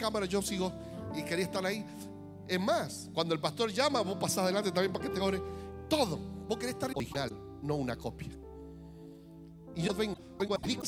cámara, yo sigo y quería estar ahí. Es más, cuando el pastor llama, vos pasás adelante también para que te ore. Todo, vos querés estar original, no una copia. Y yo vengo a